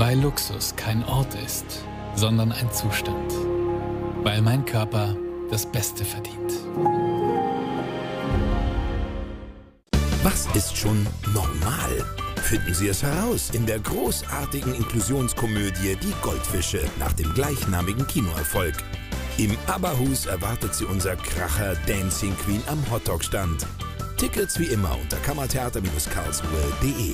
Weil Luxus kein Ort ist, sondern ein Zustand. Weil mein Körper das Beste verdient. Was ist schon normal? Finden Sie es heraus in der großartigen Inklusionskomödie Die Goldfische nach dem gleichnamigen Kinoerfolg. Im ABBA-Hus erwartet Sie unser Kracher Dancing Queen am Hotdog-Stand. Tickets wie immer unter kammertheater-karlsruhe.de.